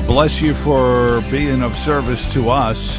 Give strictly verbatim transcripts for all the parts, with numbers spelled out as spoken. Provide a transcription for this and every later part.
bless you for being of service to us.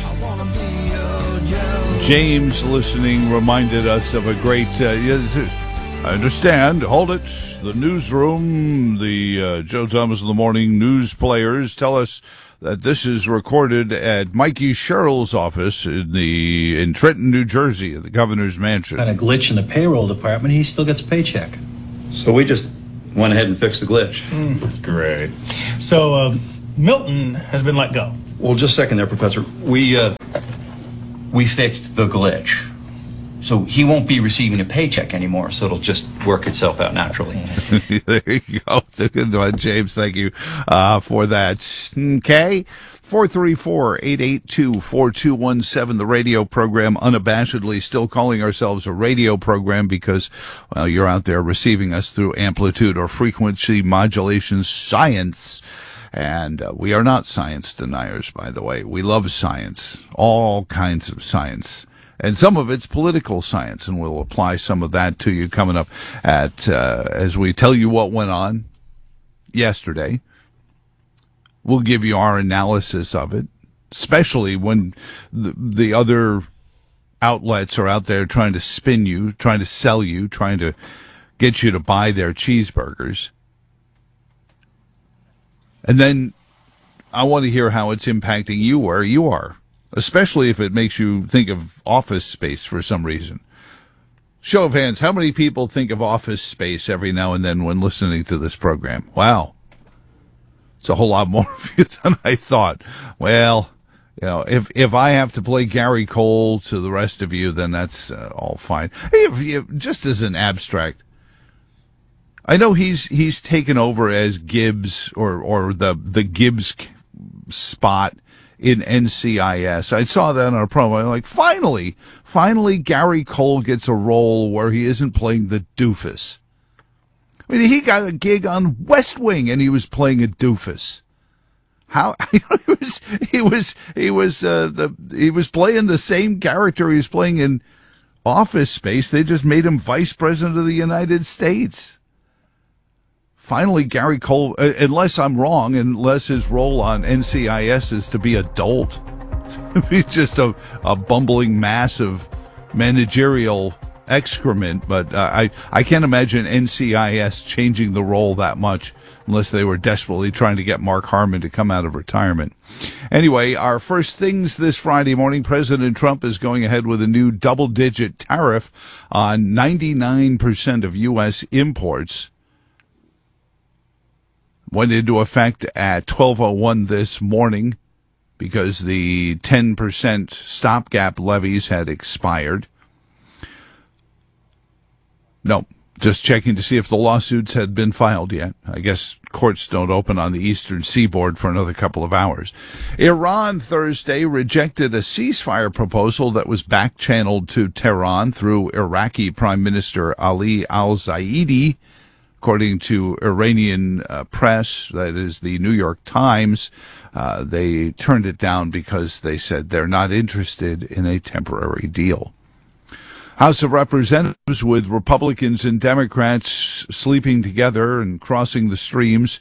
James, listening, reminded us of a great, uh, yes, I understand, hold it, the newsroom, the uh, Joe Thomas in the Morning news players tell us that this is recorded at Mikey Sherrill's office in the in Trenton, New Jersey, at the governor's mansion. Kind of glitch in the payroll department, he still gets a paycheck. So we just went ahead and fixed the glitch. Mm. Great. So, uh, Milton has been let go. Well, just a second there, Professor. We, uh, we fixed the glitch. So he won't be receiving a paycheck anymore, so it'll just work itself out naturally. There you go. Good one, James. Thank you uh, for that. Okay. four three four, eight eight two, four two one seven, the radio program, unabashedly still calling ourselves a radio program because, well, you're out there receiving us through amplitude or frequency modulation science. And uh, we are not science deniers, by the way. We love science, all kinds of science. And some of it's political science, and we'll apply some of that to you coming up at uh, as we tell you what went on yesterday. We'll give you our analysis of it, especially when the, the other outlets are out there trying to spin you, trying to sell you, trying to get you to buy their cheeseburgers. And then I want to hear how it's impacting you where you are, especially if it makes you think of Office Space for some reason. Show of hands, how many people think of Office Space every now and then when listening to this program? Wow. It's a whole lot more of you than I thought. Well, you know, if if I have to play Gary Cole to the rest of you, then that's uh, all fine. If you, just as an abstract, I know he's he's taken over as Gibbs or or the the Gibbs spot in N C I S. I saw that on a promo. I'm like, finally, finally, Gary Cole gets a role where he isn't playing the doofus. I mean, he got a gig on West Wing and he was playing a doofus. How he was he was he was uh, the he was playing the same character he was playing in Office Space. They just made him vice president of the United States. Finally, Gary Cole, uh, unless I'm wrong, unless his role on N C I S is to be adult, he's just a, a bumbling mass of managerial excrement. But uh, I, I can't imagine N C I S changing the role that much unless they were desperately trying to get Mark Harmon to come out of retirement. Anyway, our first things this Friday morning, President Trump is going ahead with a new double-digit tariff on ninety-nine percent of U S imports. Went into effect at twelve oh one this morning because the ten percent stopgap levies had expired. No, just checking to see if the lawsuits had been filed yet. I guess courts don't open on the eastern seaboard for another couple of hours. Iran Thursday rejected a ceasefire proposal that was back-channeled to Tehran through Iraqi Prime Minister Ali al-Zaidi. According to Iranian uh, press, that is the New York Times, uh, they turned it down because they said they're not interested in a temporary deal. House of Representatives, with Republicans and Democrats sleeping together and crossing the streams,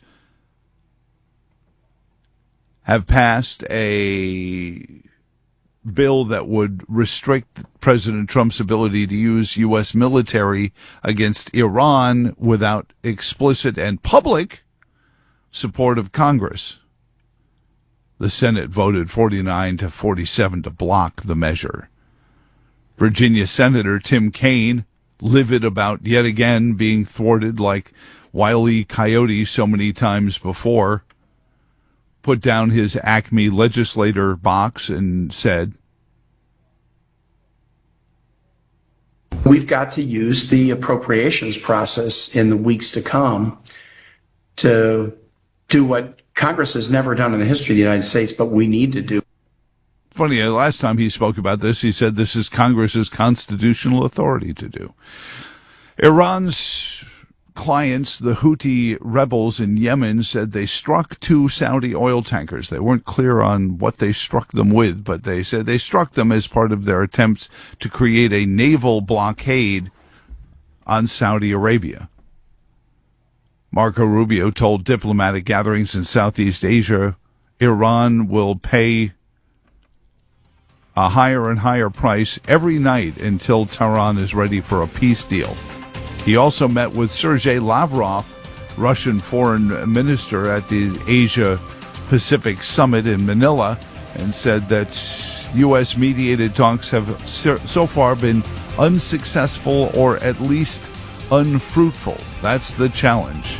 have passed a bill that would restrict President Trump's ability to use U S military against Iran without explicit and public support of Congress. The Senate voted forty-nine to forty-seven to block the measure. Virginia Senator Tim Kaine, livid about yet again being thwarted like Wile E. Coyote so many times before, put down his Acme legislator box and said, we've got to use the appropriations process in the weeks to come to do what Congress has never done in the history of the United States, but we need to do. Funny, last time he spoke about this, he said this is Congress's constitutional authority to do. Iran's clients, the Houthi rebels in Yemen, said they struck two Saudi oil tankers. They weren't clear on what they struck them with, but they said they struck them as part of their attempts to create a naval blockade on Saudi Arabia. Marco Rubio told diplomatic gatherings in Southeast Asia Iran will pay a higher and higher price every night until Tehran is ready for a peace deal. He also met with Sergei Lavrov, Russian foreign minister, at the Asia-Pacific Summit in Manila, and said that U S mediated talks have so far been unsuccessful or at least unfruitful. That's the challenge.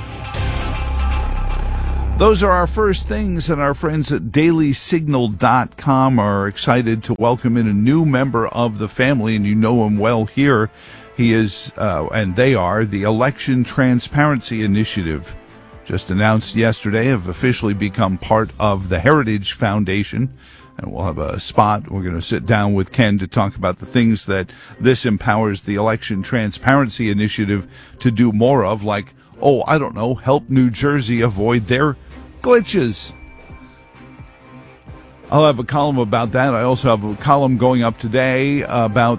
Those are our first things, and our friends at daily signal dot com are excited to welcome in a new member of the family, and you know him well here. He is, uh, and they are, the Election Transparency Initiative, just announced yesterday, have officially become part of the Heritage Foundation. And we'll have a spot. We're going to sit down with Ken to talk about the things that this empowers the Election Transparency Initiative to do more of, like, oh, I don't know, help New Jersey avoid their glitches. I'll have a column about that. I also have a column going up today about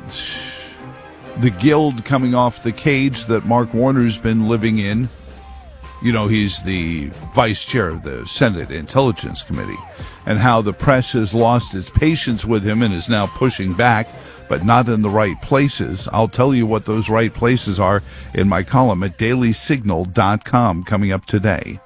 the Guild coming off the cage that Mark Warner's been living in. You know, he's the vice chair of the Senate Intelligence Committee, and how the press has lost its patience with him and is now pushing back, but not in the right places. I'll tell you what those right places are in my column at daily signal dot com coming up today.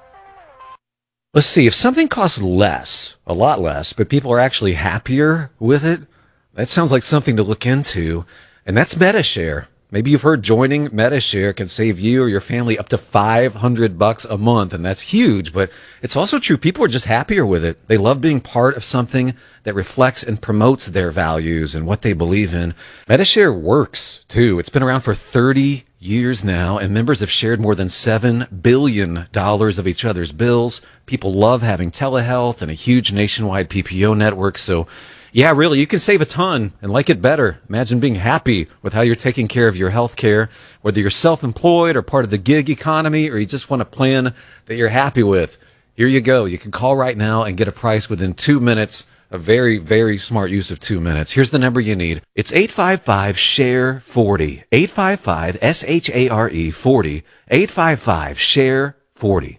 Let's see, if something costs less, a lot less, but people are actually happier with it, that sounds like something to look into, and that's Medi-Share. Maybe you've heard joining Medi-Share can save you or your family up to five hundred bucks a month, and that's huge, but it's also true. People are just happier with it. They love being part of something that reflects and promotes their values and what they believe in. Medi-Share works, too. It's been around for thirty years now, and members have shared more than seven billion dollars of each other's bills. People love having telehealth and a huge nationwide P P O network, so yeah, really, you can save a ton and like it better. Imagine being happy with how you're taking care of your health care, whether you're self-employed or part of the gig economy, or you just want a plan that you're happy with. Here you go. You can call right now and get a price within two minutes. A very, very smart use of two minutes. Here's the number you need. It's eight five five, S H A R E forty. eight five five, S H A R E forty. eight five five, S H A R E forty.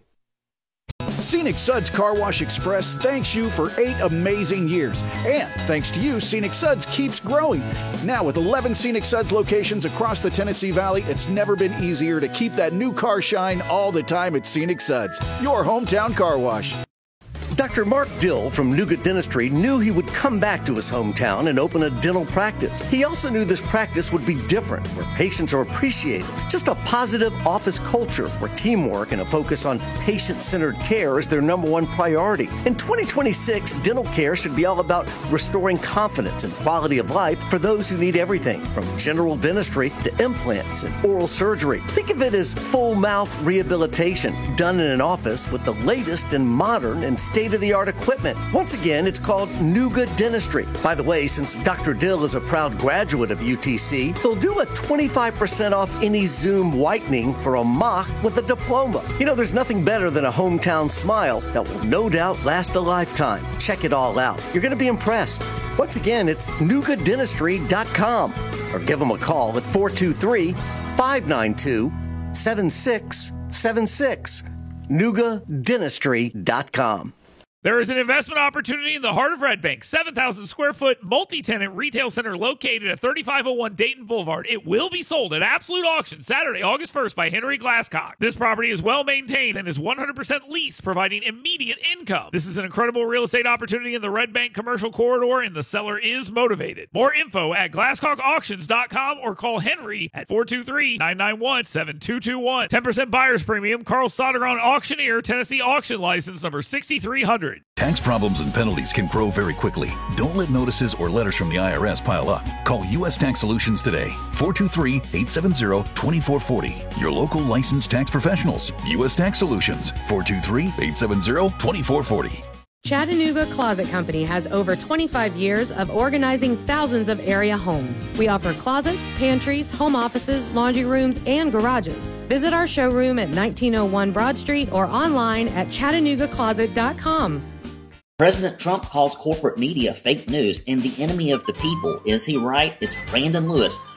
Scenic Suds Car Wash Express thanks you for eight amazing years. And thanks to you, Scenic Suds keeps growing. Now with eleven Scenic Suds locations across the Tennessee Valley, it's never been easier to keep that new car shine all the time at Scenic Suds, your hometown car wash. Doctor Mark Dill from Nuga Dentistry knew he would come back to his hometown and open a dental practice. He also knew this practice would be different, where patients are appreciated. Just a positive office culture where teamwork and a focus on patient-centered care is their number one priority. In twenty twenty-six, dental care should be all about restoring confidence and quality of life for those who need everything from general dentistry to implants and oral surgery. Think of it as full mouth rehabilitation done in an office with the latest and modern and state-of-the-art equipment. Once again, it's called Nuga Dentistry. By the way, since Doctor Dill is a proud graduate of U T C, they'll do a twenty-five percent off any Zoom whitening for a mock with a diploma. You know, there's nothing better than a hometown smile that will no doubt last a lifetime. Check it all out. You're going to be impressed. Once again, it's nuga dentistry dot com or give them a call at four two three, five nine two, seven six seven six. nuga dentistry dot com. There is an investment opportunity in the heart of Red Bank. seven thousand square foot multi-tenant retail center located at thirty-five oh one Dayton Boulevard. It will be sold at absolute auction Saturday, August first by Henry Glasscock. This property is well maintained and is one hundred percent leased, providing immediate income. This is an incredible real estate opportunity in the Red Bank commercial corridor, and the seller is motivated. More info at glasscock auctions dot com or call Henry at four two three, nine nine one, seven two two one. ten percent buyer's premium. Carl Sodergron Auctioneer, Tennessee Auction License number sixty-three hundred. Tax problems and penalties can grow very quickly. Don't let notices or letters from the I R S pile up. Call U S Tax Solutions today. four two three, eight seven zero, two four four zero. Your local licensed tax professionals. U S Tax Solutions. four two three, eight seven zero, two four four zero. Chattanooga Closet Company has over twenty-five years of organizing thousands of area homes. We offer closets, pantries, home offices, laundry rooms, and garages. Visit our showroom at nineteen oh one Broad Street or online at chattanooga closet dot com. President Trump calls corporate media fake news and the enemy of the people. Is he right? It's Brandon Lewis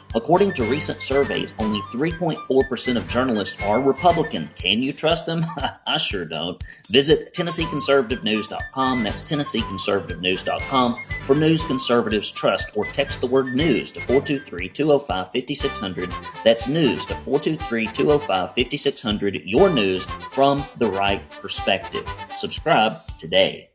According to recent surveys, only three point four percent of journalists are Republican. Can you trust them? I sure don't. Visit Tennessee Conservative News dot com. That's Tennessee Conservative News dot com for news conservatives trust, or text the word news to four two three, two oh five, five six zero zero. That's news to four two three, two oh five, five six zero zero. Your news from the right perspective. Subscribe today.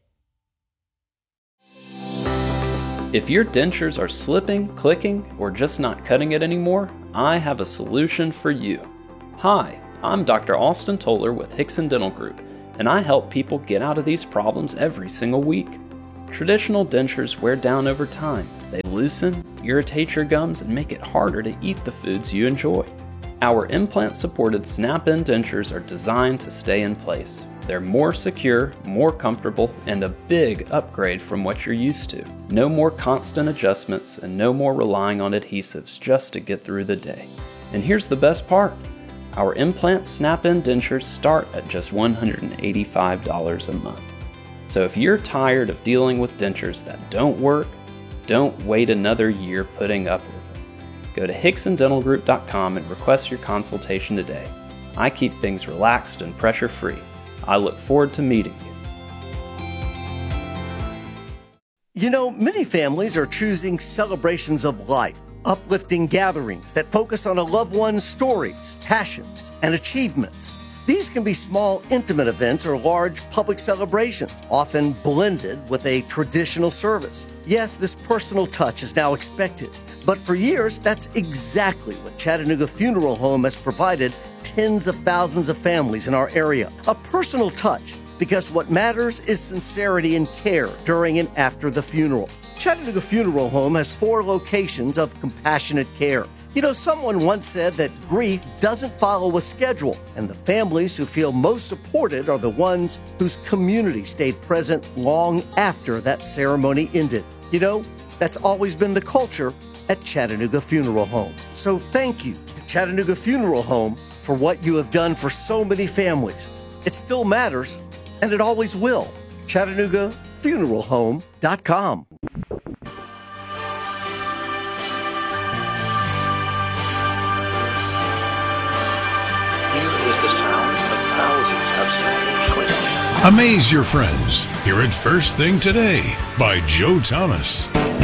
If your dentures are slipping, clicking, or just not cutting it anymore, I have a solution for you. Hi, I'm Doctor Austin Toller with Hickson Dental Group, and I help people get out of these problems every single week. Traditional dentures wear down over time. They loosen, irritate your gums, and make it harder to eat the foods you enjoy. Our implant-supported snap-in dentures are designed to stay in place. They're more secure, more comfortable, and a big upgrade from what you're used to. No more constant adjustments and no more relying on adhesives just to get through the day. And here's the best part. Our implant snap-in dentures start at just one hundred eighty-five dollars a month. So if you're tired of dealing with dentures that don't work, don't wait another year putting up with them. Go to Hickson Dental Group dot com and request your consultation today. I keep things relaxed and pressure-free. I look forward to meeting you. You know, many families are choosing celebrations of life, uplifting gatherings that focus on a loved one's stories, passions, and achievements. These can be small, intimate events or large public celebrations, often blended with a traditional service. Yes, this personal touch is now expected, but for years, that's exactly what Chattanooga Funeral Home has provided tens of thousands of families in our area. A personal touch, because what matters is sincerity and care during and after the funeral. Chattanooga Funeral Home has four locations of compassionate care. You know, someone once said that grief doesn't follow a schedule, and the families who feel most supported are the ones whose community stayed present long after that ceremony ended. You know, that's always been the culture at Chattanooga Funeral Home. So thank you to Chattanooga Funeral Home for what you have done for so many families. It still matters, and it always will. Chattanooga Funeral Home dot com. Amaze your friends. Hear it first thing today by Joe Thomas.